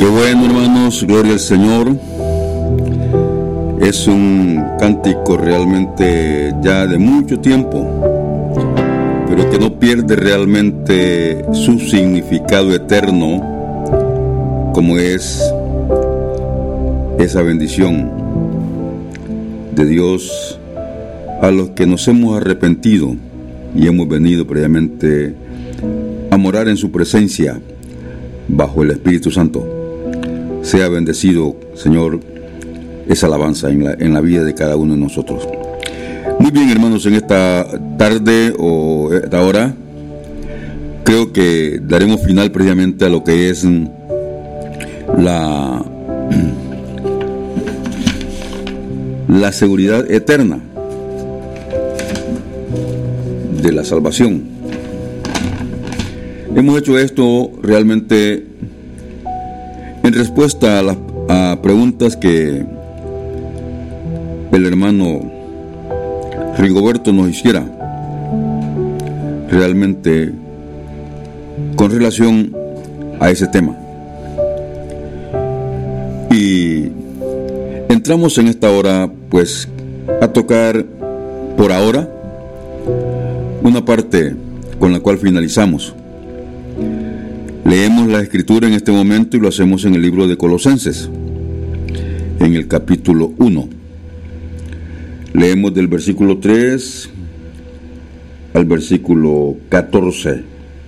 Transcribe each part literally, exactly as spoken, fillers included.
bueno, hermanos, gloria al Señor. Es un cántico realmente ya de mucho tiempo, pero que no pierde realmente su significado eterno, como es esa bendición de Dios a los que nos hemos arrepentido y hemos venido previamente a morar en su presencia bajo el Espíritu Santo. Sea bendecido, Señor, esa alabanza en la, en la vida de cada uno de nosotros. Muy bien, hermanos, en esta tarde o esta hora creo que daremos final previamente a lo que es la la seguridad eterna de la salvación. Hemos hecho esto realmente en respuesta a las a preguntas que el hermano Rigoberto nos hiciera realmente con relación a ese tema. Y entramos en esta hora pues a tocar por ahora una parte con la cual finalizamos. Leemos la Escritura en este momento y lo hacemos en el libro de Colosenses, en el capítulo uno. Leemos del versículo tres al versículo catorce,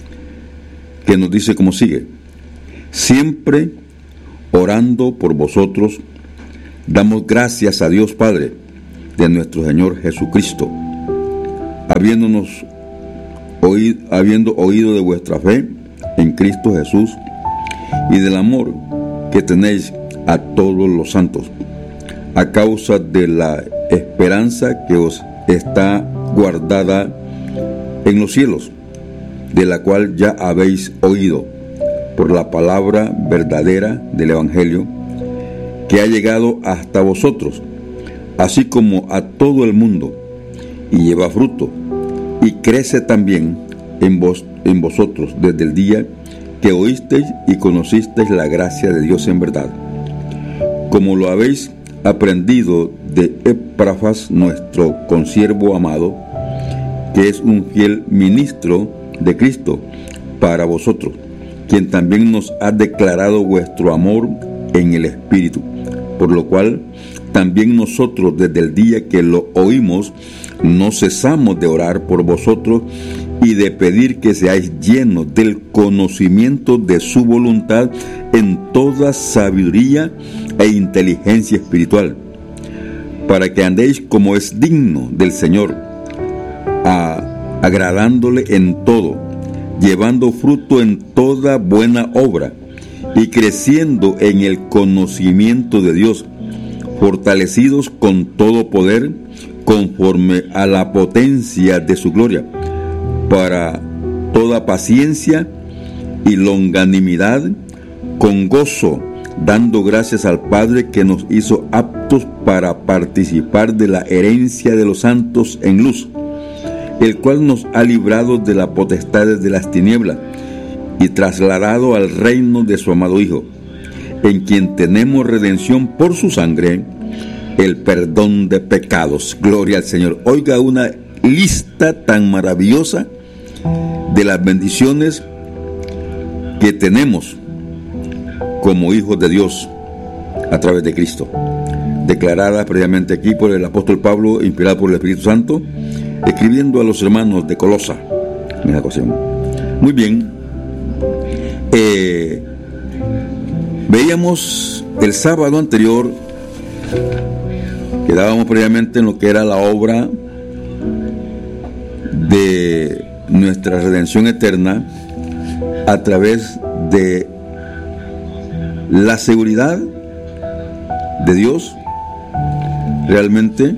que nos dice como sigue: siempre orando por vosotros, damos gracias a Dios Padre de nuestro Señor Jesucristo, habiéndonos oído, habiendo oído de vuestra fe en Cristo Jesús y del amor que tenéis a todos los santos, a causa de la esperanza que os está guardada en los cielos, de la cual ya habéis oído por la palabra verdadera del Evangelio, que ha llegado hasta vosotros, así como a todo el mundo, y lleva fruto, y crece también en vos, en vosotros desde el día que oísteis y conocisteis la gracia de Dios en verdad, como lo habéis aprendido de Epafras, nuestro consiervo amado, que es un fiel ministro de Cristo para vosotros, quien también nos ha declarado vuestro amor en el Espíritu, por lo cual también nosotros desde el día que lo oímos no cesamos de orar por vosotros y de pedir que seáis llenos del conocimiento de su voluntad en toda sabiduría e inteligencia espiritual, para que andéis como es digno del Señor, a, agradándole en todo, llevando fruto en toda buena obra y creciendo en el conocimiento de Dios, fortalecidos con todo poder conforme a la potencia de su gloria, para toda paciencia y longanimidad, con gozo, dando gracias al Padre que nos hizo aptos para participar de la herencia de los santos en luz, el cual nos ha librado de las potestades de las tinieblas y trasladado al reino de su amado Hijo, en quien tenemos redención por su sangre, el perdón de pecados. Gloria al Señor. Oiga una lista tan maravillosa de las bendiciones que tenemos como hijos de Dios a través de Cristo, declarada previamente aquí por el apóstol Pablo, inspirado por el Espíritu Santo, escribiendo a los hermanos de Colosa en esa ocasión. Muy bien, eh, veíamos el sábado anterior, quedábamos previamente en lo que era la obra de nuestra redención eterna a través de la seguridad de Dios. Realmente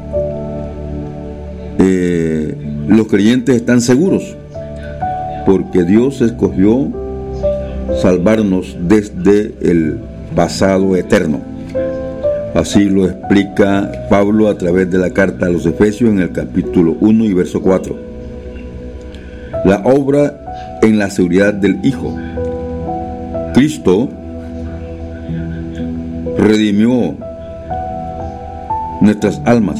eh, los creyentes están seguros porque Dios escogió salvarnos desde el pasado eterno. Así lo explica Pablo a través de la carta a los Efesios en el capítulo uno y verso cuatro. La obra en la seguridad del Hijo. Cristo redimió nuestras almas,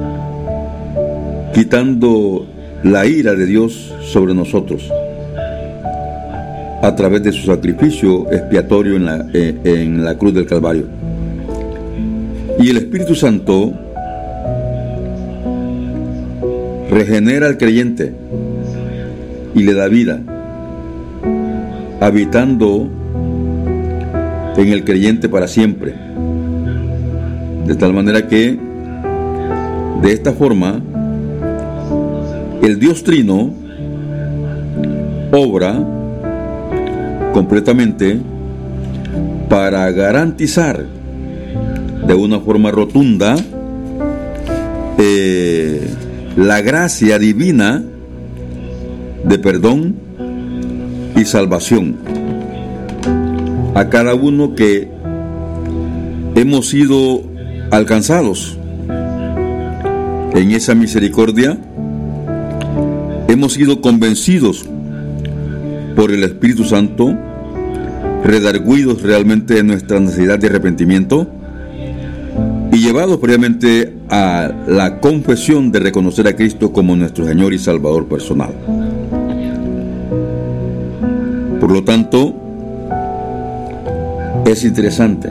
quitando la ira de Dios sobre nosotros a través de su sacrificio expiatorio en la, eh, en la cruz del Calvario. Y el Espíritu Santo regenera al creyente y le da vida, habitando en el creyente para siempre, de tal manera que de esta forma el Dios Trino obra completamente para garantizar de una forma rotunda eh, la gracia divina de perdón y salvación a cada uno que hemos sido alcanzados en esa misericordia. Hemos sido convencidos por el Espíritu Santo, redargüidos realmente de nuestra necesidad de arrepentimiento y llevados previamente a la confesión de reconocer a Cristo como nuestro Señor y Salvador personal. Por lo tanto, es interesante.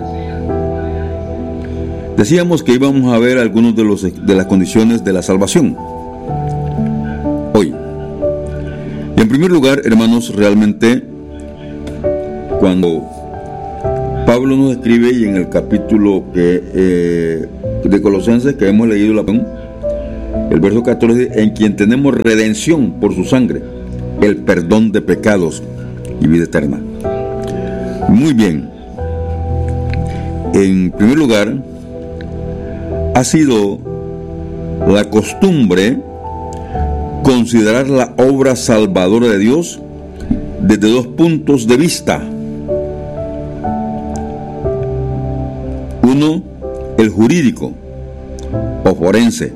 Decíamos que íbamos a ver algunas de, los, de las condiciones de la salvación hoy. Y en primer lugar, hermanos, realmente cuando Pablo nos escribe, y en el capítulo que, eh, de Colosenses que hemos leído, la, el verso catorce, en quien tenemos redención por su sangre, el perdón de pecados y vida eterna. Muy bien. En primer lugar, ha sido la costumbre considerar la obra salvadora de Dios desde dos puntos de vista. Uno, el jurídico o forense,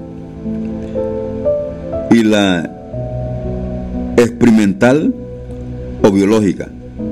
y la experimental o biológica.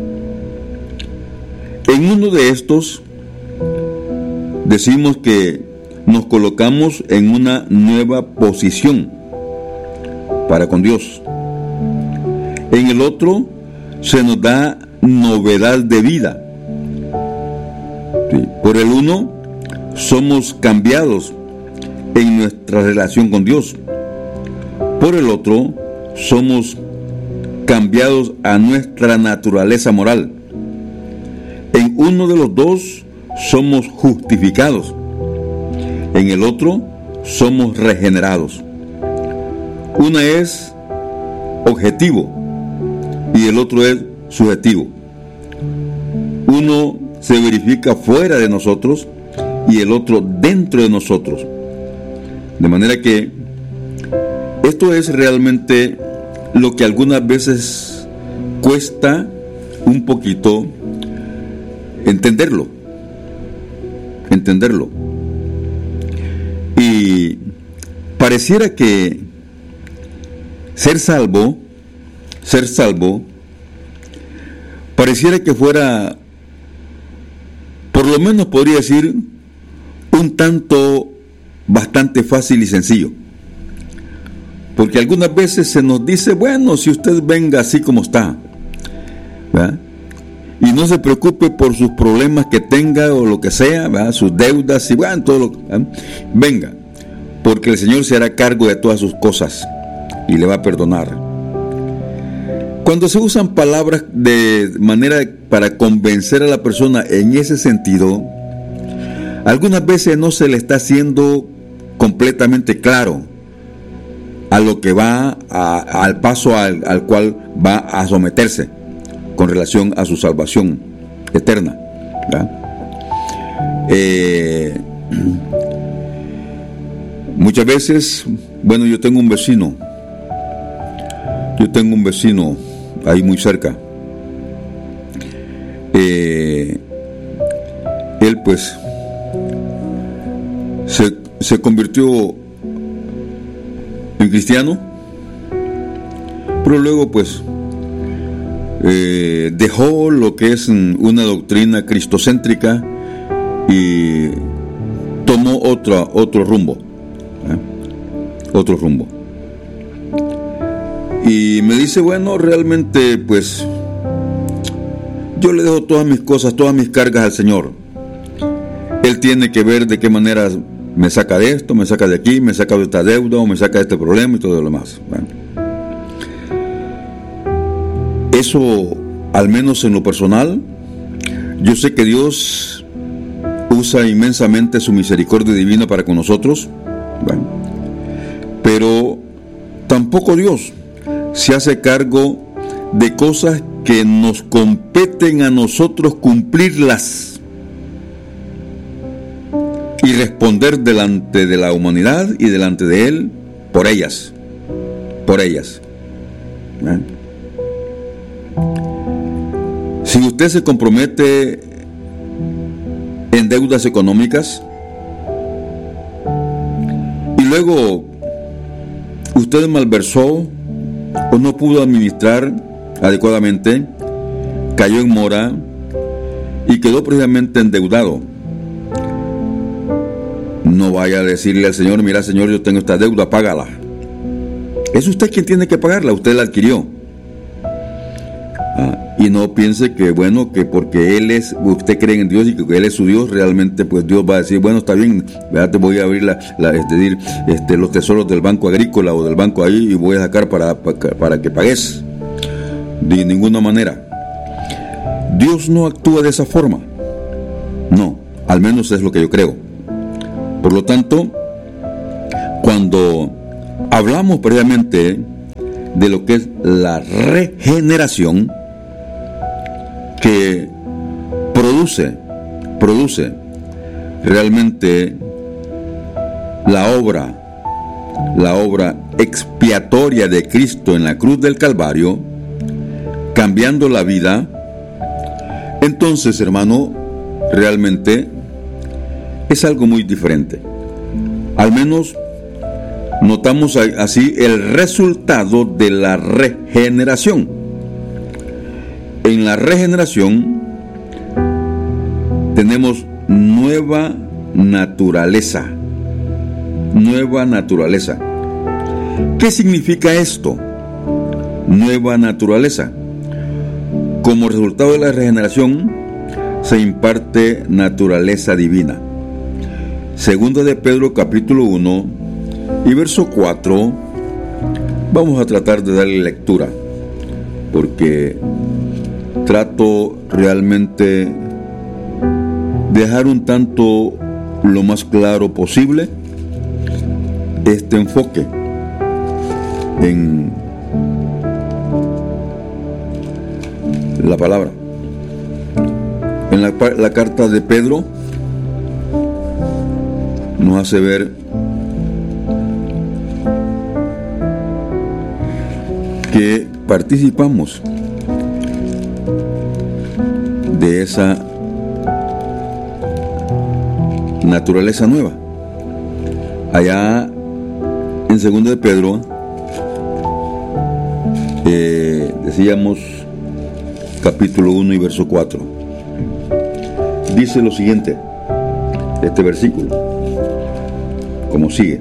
En uno de estos decimos que nos colocamos en una nueva posición para con Dios. En el otro se nos da novedad de vida. Sí. Por el uno somos cambiados en nuestra relación con Dios. Por el otro somos cambiados a nuestra naturaleza moral. En uno de los dos somos justificados. En el otro somos regenerados. Una es objetivo y el otro es subjetivo. Uno se verifica fuera de nosotros y el otro dentro de nosotros. De manera que esto es realmente lo que algunas veces cuesta un poquito entenderlo. Entenderlo. Y pareciera que ser salvo, ser salvo, pareciera que fuera, por lo menos podría decir, un tanto bastante fácil y sencillo. Porque algunas veces se nos dice, bueno, si usted venga así como está, ¿verdad? Y no se preocupe por sus problemas que tenga o lo que sea, ¿verdad? Sus deudas y bueno, todo lo que... venga, porque el Señor se hará cargo de todas sus cosas y le va a perdonar. Cuando se usan palabras de manera para convencer a la persona en ese sentido, algunas veces no se le está haciendo completamente claro a lo que va a, al paso al, al cual va a someterse con relación a su salvación eterna, ¿verdad? Eh, muchas veces, bueno, yo tengo un vecino, yo tengo un vecino ahí muy cerca. Eh, él pues se, se convirtió en cristiano, pero luego pues eh, dejó lo que es una doctrina cristocéntrica y tomó otra, otro rumbo, ¿eh? otro rumbo. Y me dice, bueno, realmente pues yo le dejo todas mis cosas, todas mis cargas al Señor. Él tiene que ver de qué manera me saca de esto, me saca de aquí, me saca de esta deuda o me saca de este problema y todo lo demás. Bueno, eso, al menos en lo personal, yo sé que Dios usa inmensamente su misericordia divina para con nosotros, bueno, pero tampoco Dios se hace cargo de cosas que nos competen a nosotros cumplirlas y responder delante de la humanidad y delante de Él por ellas, por ellas. ¿Eh? Si usted se compromete en deudas económicas y luego usted malversó o no pudo administrar adecuadamente, cayó en mora y quedó precisamente endeudado, no vaya a decirle al Señor, mira Señor, yo tengo esta deuda, págala. Es usted quien tiene que pagarla, usted la adquirió. Ah, y no piense que bueno, que porque Él es, usted cree en Dios y que Él es su Dios, realmente pues Dios va a decir, bueno, está bien, ¿verdad? Te voy a abrir la, la, es decir, este, los tesoros del banco agrícola o del banco ahí y voy a sacar para, para, para que pagues. De ninguna manera. Dios no actúa de esa forma. No, al menos es lo que yo creo. Por lo tanto, cuando hablamos previamente de lo que es la regeneración, que produce, produce realmente la obra, la obra expiatoria de Cristo en la cruz del Calvario, cambiando la vida, entonces, hermano, realmente es algo muy diferente. Al menos notamos así el resultado de la regeneración. En la regeneración tenemos nueva naturaleza. Nueva naturaleza. ¿Qué significa esto? Nueva naturaleza. Como resultado de la regeneración se imparte naturaleza divina. Segunda de Pedro capítulo uno y verso cuatro, vamos a tratar de darle lectura, porque trato realmente de dejar un tanto lo más claro posible este enfoque en la palabra. En la, la carta de Pedro nos hace ver que participamos de esa naturaleza nueva. Allá en segunda de Pedro eh, decíamos capítulo uno y verso cuatro, dice lo siguiente, este versículo, como sigue: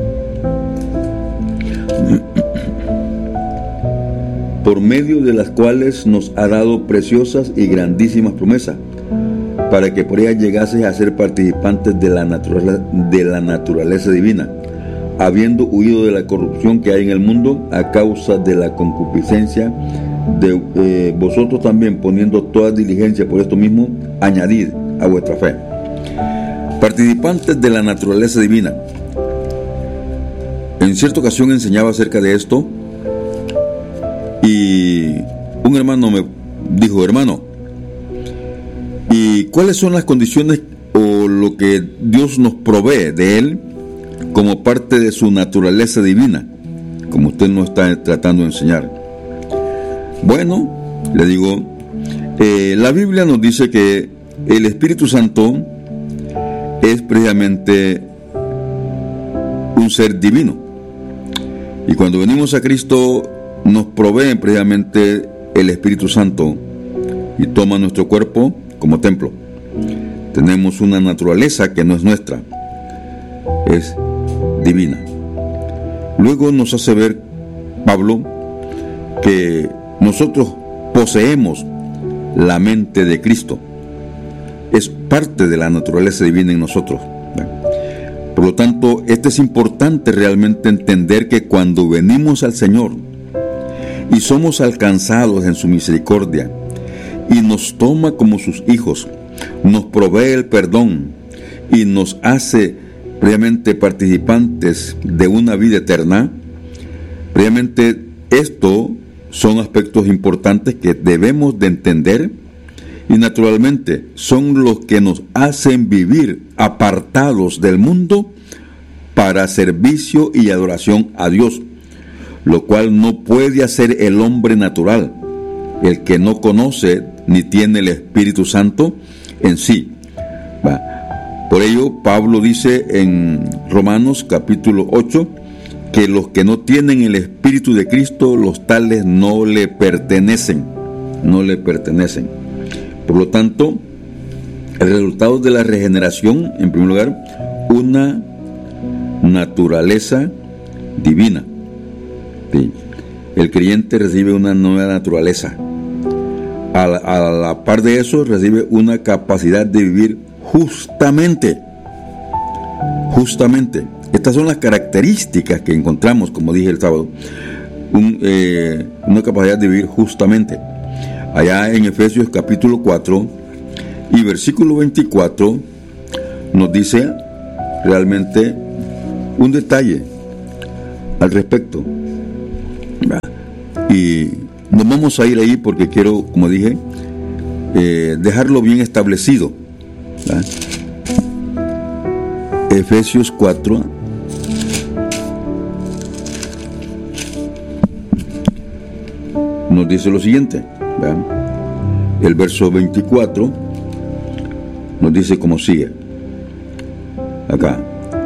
por medio de las cuales nos ha dado preciosas y grandísimas promesas, para que por ellas llegases a ser participantes de la naturaleza, de la naturaleza divina, habiendo huido de la corrupción que hay en el mundo a causa de la concupiscencia de eh, vosotros también, poniendo toda diligencia por esto mismo, añadid a vuestra fe. Participantes de la naturaleza divina. En cierta ocasión enseñaba acerca de esto y un hermano me dijo: hermano, ¿y cuáles son las condiciones o lo que Dios nos provee de Él como parte de su naturaleza divina, como usted nos está tratando de enseñar? Bueno, le digo, eh, la Biblia nos dice que el Espíritu Santo es precisamente un ser divino, y cuando venimos a Cristo nos provee precisamente el Espíritu Santo y toma nuestro cuerpo como templo. Tenemos una naturaleza que no es nuestra, es divina. Luego nos hace ver Pablo que nosotros poseemos la mente de Cristo. Es parte de la naturaleza divina en nosotros. Por lo tanto, esto es importante realmente entender que cuando venimos al Señor y somos alcanzados en su misericordia y nos toma como sus hijos, nos provee el perdón y nos hace previamente participantes de una vida eterna, previamente esto son aspectos importantes que debemos de entender y naturalmente son los que nos hacen vivir apartados del mundo para servicio y adoración a Dios, lo cual no puede hacer el hombre natural, el que no conoce ni tiene el Espíritu Santo en sí. Va. Por ello, Pablo dice en Romanos capítulo ocho, que los que no tienen el Espíritu de Cristo, los tales no le pertenecen, no le pertenecen. Por lo tanto, el resultado de la regeneración, en primer lugar, una naturaleza divina. Sí. El creyente recibe una nueva naturaleza. A la, a la par de eso, recibe una capacidad de vivir justamente. Justamente. Estas son las características que encontramos, como dije el sábado, un, eh, una capacidad de vivir justamente. Allá en Efesios capítulo cuatro y versículo veinticuatro nos dice realmente un detalle al respecto. Y nos vamos a ir ahí porque quiero, como dije, eh, dejarlo bien establecido. ¿Verdad? Efesios cuatro nos dice lo siguiente, ¿verdad? El verso veinticuatro nos dice como sigue acá: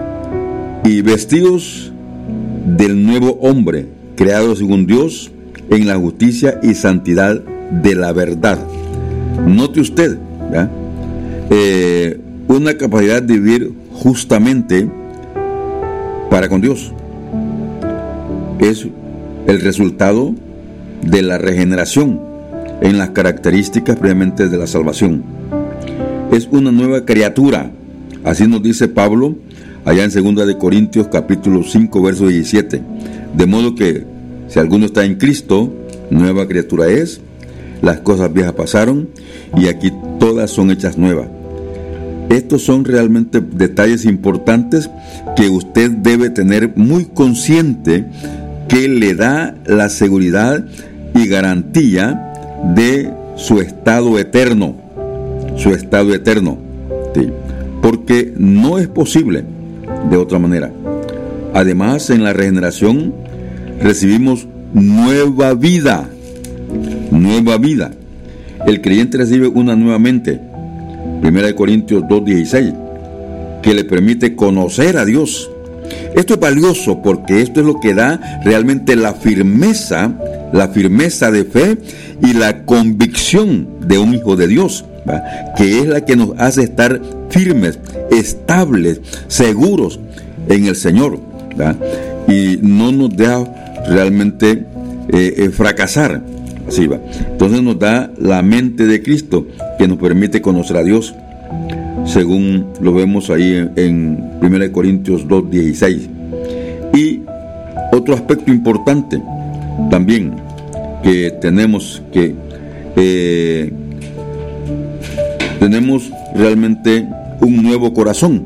y vestidos del nuevo hombre, creado según Dios en la justicia y santidad de la verdad. Note usted, ¿verdad? Eh, una capacidad de vivir justamente para con Dios es el resultado de la regeneración en las características previamente de la salvación. Es una nueva criatura, así nos dice Pablo allá en segunda de Corintios capítulo cinco verso diecisiete, de modo que si alguno está en Cristo, nueva criatura es, las cosas viejas pasaron y aquí todas son hechas nuevas. Estos son realmente detalles importantes que usted debe tener muy consciente, que le da la seguridad y garantía de su estado eterno, su estado eterno, ¿sí? Porque no es posible de otra manera. Además, en la regeneración recibimos nueva vida, nueva vida. El creyente recibe una nueva mente, primera de Corintios dos dieciséis, que le permite conocer a Dios. Esto es valioso porque esto es lo que da realmente la firmeza, la firmeza de fe y la convicción de un hijo de Dios, ¿va? Que es la que nos hace estar firmes, estables, seguros en el Señor, ¿va? Y no nos deja realmente eh, eh, fracasar. Así va. Entonces nos da la mente de Cristo que nos permite conocer a Dios, según lo vemos ahí en, en primera de Corintios dos dieciséis. Y otro aspecto importante también que tenemos que eh, tenemos realmente un nuevo corazón,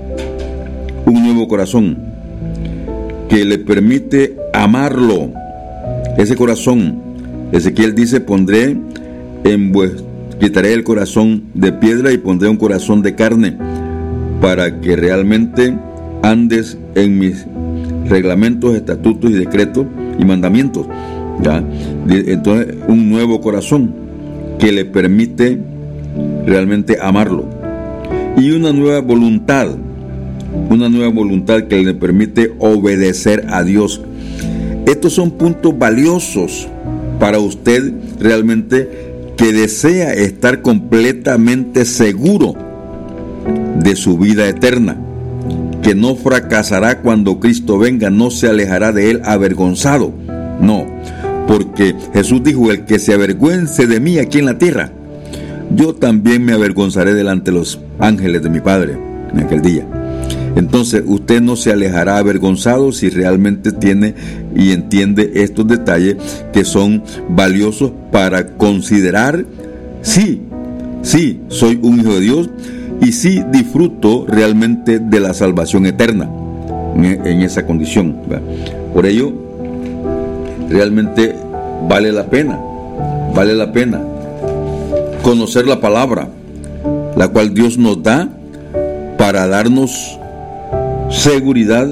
un nuevo corazón que le permite amarlo. Ese corazón, Ezequiel dice: pondré en vuestro, quitaré el corazón de piedra y pondré un corazón de carne, para que realmente andes en mis reglamentos, estatutos y decretos y mandamientos. ¿Ya? Entonces, un nuevo corazón que le permite realmente amarlo. Y una nueva voluntad, una nueva voluntad que le permite obedecer a Dios. Estos son puntos valiosos para usted realmente que desea estar completamente seguro de su vida eterna, que no fracasará cuando Cristo venga, no se alejará de él avergonzado. No, porque Jesús dijo: el que se avergüence de mí aquí en la tierra, yo también me avergonzaré delante de los ángeles de mi Padre en aquel día. Entonces usted no se alejará avergonzado si realmente tiene y entiende estos detalles que son valiosos para considerar: sí, sí, soy un hijo de Dios y sí disfruto realmente de la salvación eterna en, en esa condición, ¿verdad? Por ello, realmente vale la pena, vale la pena conocer la palabra, la cual Dios nos da para darnos seguridad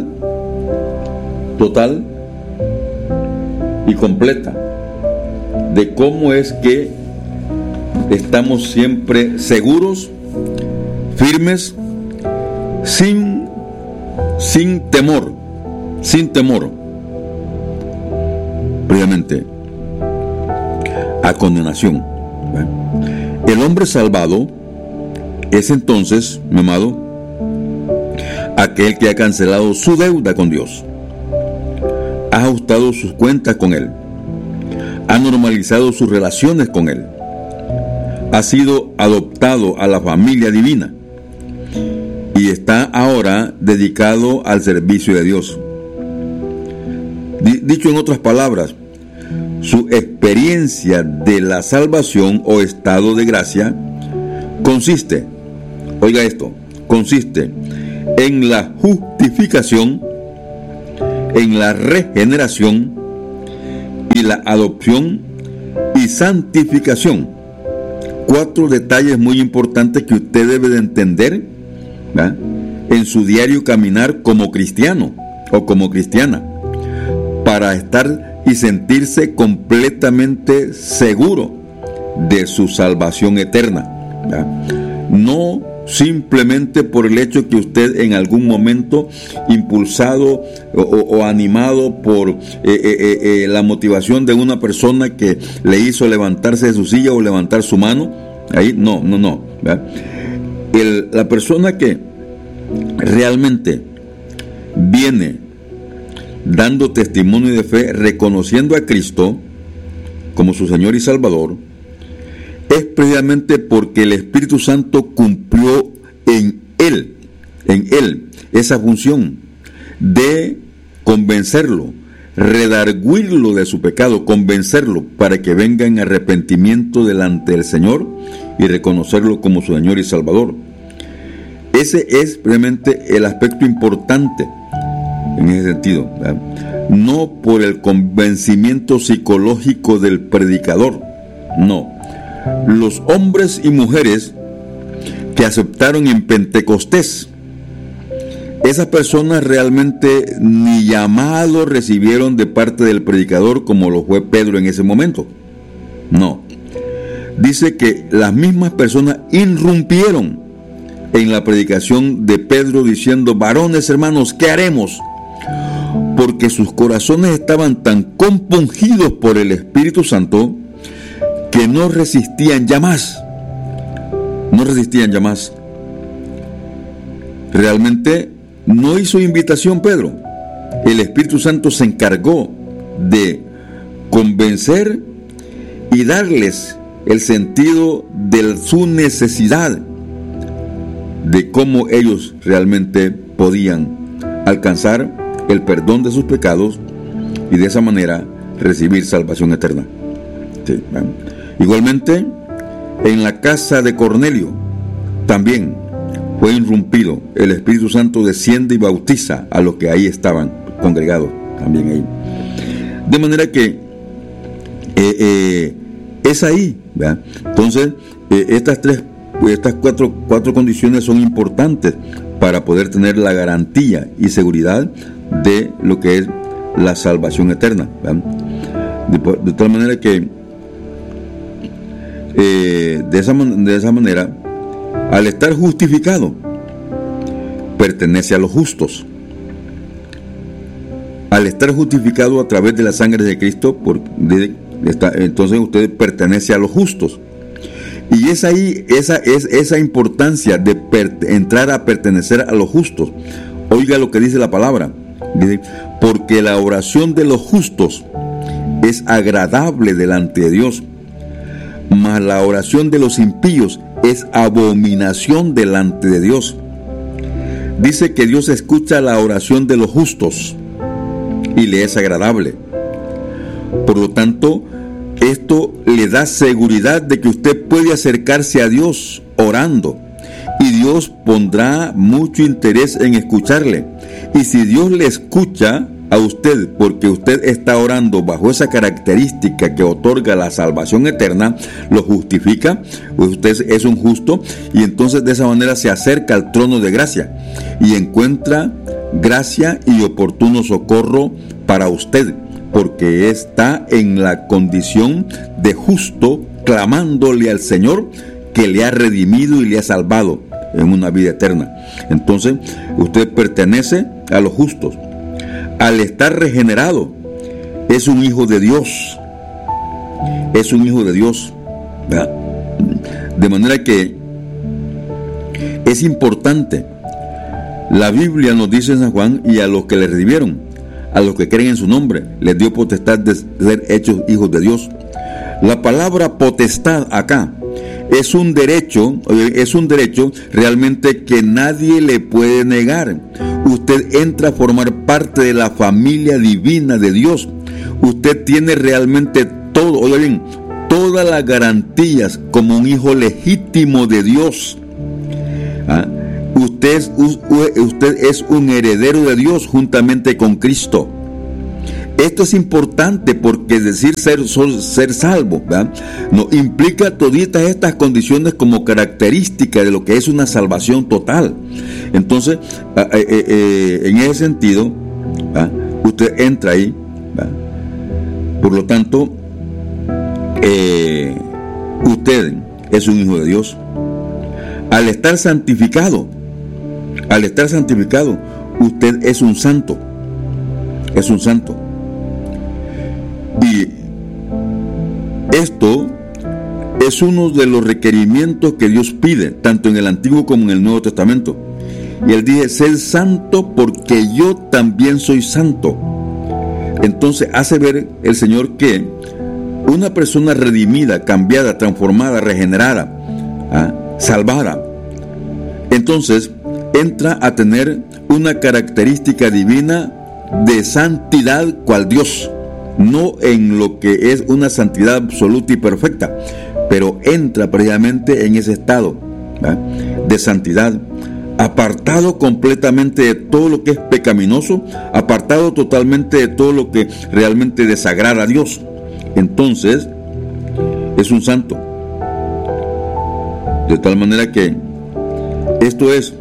total y completa de cómo es que estamos siempre seguros, firmes, sin, sin temor, sin temor, previamente a condenación. El hombre salvado es entonces, mi amado, aquel que ha cancelado su deuda con Dios, ha ajustado sus cuentas con Él, ha normalizado sus relaciones con Él, ha sido adoptado a la familia divina y está ahora dedicado al servicio de Dios. Dicho en otras palabras, su experiencia de la salvación o estado de gracia consiste, oiga esto, consiste en la justificación, en la regeneración y la adopción y santificación. Cuatro detalles muy importantes que usted debe de entender, ¿verdad?, en su diario caminar como cristiano o como cristiana, para estar y sentirse completamente seguro de su salvación eterna, ¿verdad? No simplemente por el hecho que usted en algún momento, impulsado o, o animado por eh, eh, eh, la motivación de una persona que le hizo levantarse de su silla o levantar su mano, ahí no, no, no, ¿verdad? El, la persona que realmente viene dando testimonio de fe, reconociendo a Cristo como su Señor y Salvador, es precisamente porque el Espíritu Santo cumplió en él, en él, esa función de convencerlo, redarguirlo de su pecado, convencerlo para que venga en arrepentimiento delante del Señor y reconocerlo como su Señor y Salvador. Ese es realmente el aspecto importante en ese sentido, ¿verdad? No por el convencimiento psicológico del predicador, no. Los hombres y mujeres que aceptaron en Pentecostés, esas personas realmente ni llamado recibieron de parte del predicador como lo fue Pedro en ese momento. No. Dice que las mismas personas irrumpieron en la predicación de Pedro diciendo: varones, hermanos, ¿qué haremos? Porque sus corazones estaban tan compungidos por el Espíritu Santo que no resistían ya más, no resistían ya más. Realmente no hizo invitación Pedro. El Espíritu Santo se encargó de convencer y darles el sentido de su necesidad, de cómo ellos realmente podían alcanzar el perdón de sus pecados y de esa manera recibir salvación eterna. Sí, bueno. Igualmente, en la casa de Cornelio también fue irrumpido. El Espíritu Santo desciende y bautiza a los que ahí estaban congregados también ahí. De manera que eh, eh, es ahí, ¿verdad? Entonces, eh, estas tres, estas cuatro, cuatro condiciones son importantes para poder tener la garantía y seguridad de lo que es la salvación eterna, ¿verdad? De, de tal manera que Eh, de, esa, de esa manera, al estar justificado, pertenece a los justos. Al estar justificado a través de la sangre de Cristo, por, de, de esta, entonces usted pertenece a los justos. Y es ahí, esa es esa importancia de per, entrar a pertenecer a los justos. Oiga lo que dice la palabra. Dice, porque la oración de los justos es agradable delante de Dios, mas la oración de los impíos es abominación delante de Dios. Dice que Dios escucha la oración de los justos y le es agradable. Por lo tanto, esto le da seguridad de que usted puede acercarse a Dios orando, y Dios pondrá mucho interés en escucharle. Y si Dios le escucha a usted porque usted está orando bajo esa característica que otorga la salvación eterna, lo justifica, usted es un justo, y entonces de esa manera se acerca al trono de gracia y encuentra gracia y oportuno socorro para usted, porque está en la condición de justo, clamándole al Señor que le ha redimido y le ha salvado en una vida eterna. Entonces usted pertenece a los justos. Al estar regenerado, es un hijo de Dios. Es un hijo de Dios, ¿verdad? De manera que es importante. La Biblia nos dice en San Juan: y a los que le redimieron, a los que creen en su nombre, les dio potestad de ser hechos hijos de Dios. La palabra potestad acá es un derecho, es un derecho realmente que nadie le puede negar. Usted entra a formar parte de la familia divina de Dios. Usted tiene realmente todo, oiga bien, todas las garantías como un hijo legítimo de Dios. ¿Ah? Usted es, usted es un heredero de Dios juntamente con Cristo. Esto es importante porque decir ser, ser salvo, ¿verdad?, no implica toditas estas condiciones como característica de lo que es una salvación total. Entonces, eh, eh, eh, en ese sentido, ¿verdad?, usted entra ahí, ¿verdad? Por lo tanto, eh, usted es un hijo de Dios. Al estar santificado, al estar santificado, usted es un santo, es un santo. Y esto es uno de los requerimientos que Dios pide, tanto en el Antiguo como en el Nuevo Testamento. Y Él dice: sed santo porque yo también soy santo. Entonces hace ver el Señor que una persona redimida, cambiada, transformada, regenerada, ¿ah?, salvada, entonces entra a tener una característica divina de santidad cual Dios. No en lo que es una santidad absoluta y perfecta, pero entra precisamente en ese estado, ¿verdad?, de santidad, apartado completamente de todo lo que es pecaminoso, apartado totalmente de todo lo que realmente desagrada a Dios. Entonces es un santo, de tal manera que esto es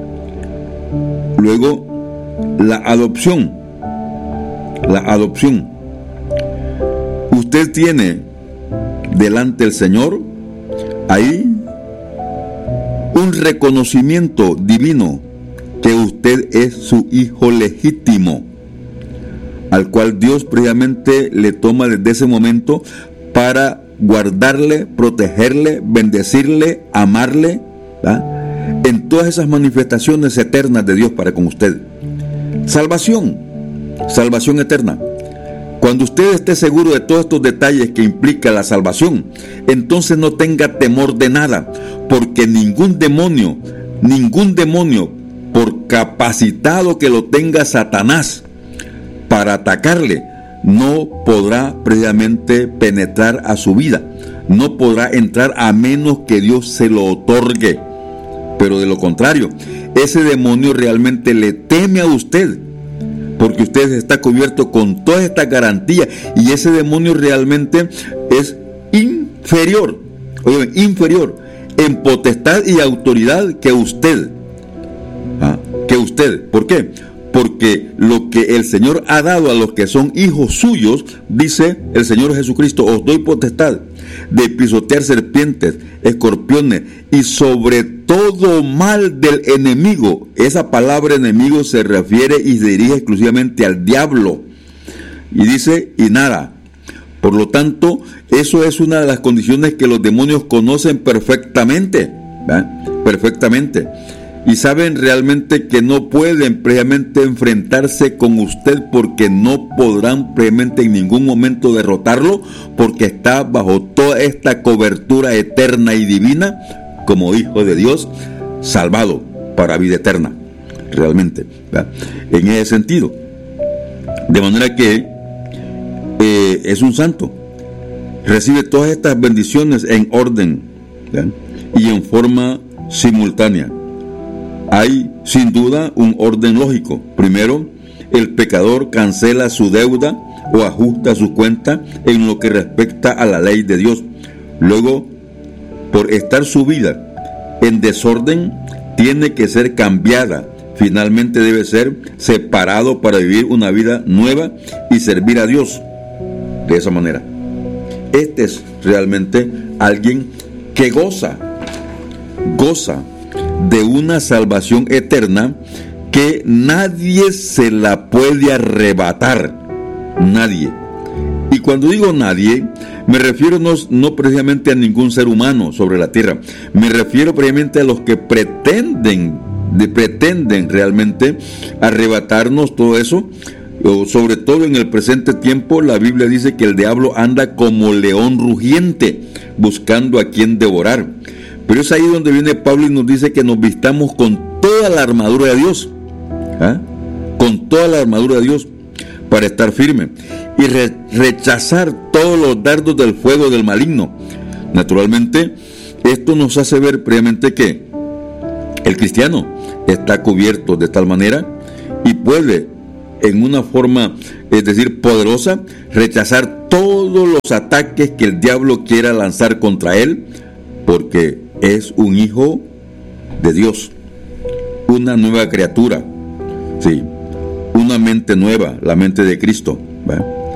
luego la adopción. La adopción. Usted tiene delante del Señor ahí un reconocimiento divino que usted es su hijo legítimo, al cual Dios previamente le toma desde ese momento para guardarle, protegerle, bendecirle, amarle, ¿verdad?, en todas esas manifestaciones eternas de Dios para con usted. Salvación, salvación eterna. Cuando usted esté seguro de todos estos detalles que implica la salvación, entonces no tenga temor de nada, porque ningún demonio, ningún demonio, por capacitado que lo tenga Satanás para atacarle, no podrá precisamente penetrar a su vida, no podrá entrar a menos que Dios se lo otorgue. Pero de lo contrario, ese demonio realmente le teme a usted, porque usted está cubierto con toda esta garantía, y ese demonio realmente es inferior, oye, inferior en potestad y autoridad que usted, ¿ah? que usted. ¿Por qué? Porque lo que el Señor ha dado a los que son hijos suyos, dice el Señor Jesucristo: os doy potestad de pisotear serpientes, escorpiones y sobre todo mal del enemigo. Esa palabra enemigo se refiere y se dirige exclusivamente al diablo. Y dice: y nada Por lo tanto, eso es una de las condiciones que los demonios conocen perfectamente, ¿verdad? Perfectamente. Y saben realmente que no pueden previamente enfrentarse con usted porque no podrán previamente en ningún momento derrotarlo, porque está bajo toda esta cobertura eterna y divina como hijo de Dios, salvado para vida eterna, realmente, ¿verdad? En ese sentido. De manera que eh, es un santo, recibe todas estas bendiciones en orden, ¿verdad? Y en forma simultánea. Hay sin duda un orden lógico. Primero, el pecador cancela su deuda o ajusta su cuenta en lo que respecta a la ley de Dios. Luego, por estar su vida en desorden, tiene que ser cambiada. Finalmente debe ser separado para vivir una vida nueva y servir a Dios de esa manera. Este es realmente alguien que goza, goza de una salvación eterna que nadie se la puede arrebatar, nadie. Y cuando digo nadie, me refiero no, no precisamente a ningún ser humano sobre la tierra, me refiero precisamente a los que pretenden, de, pretenden realmente arrebatarnos todo eso. O sobre todo en el presente tiempo, la Biblia dice que el diablo anda como león rugiente, buscando a quien devorar. Pero es ahí donde viene Pablo y nos dice que nos vistamos con toda la armadura de Dios, ¿ah? Con toda la armadura de Dios, para estar firme y re- rechazar todos los dardos del fuego del maligno. Naturalmente, esto nos hace ver previamente que el cristiano está cubierto de tal manera y puede, en una forma, es decir, poderosa, rechazar todos los ataques que el diablo quiera lanzar contra él, porque es un hijo de Dios, una nueva criatura, sí, una mente nueva, la mente de Cristo, ¿verdad?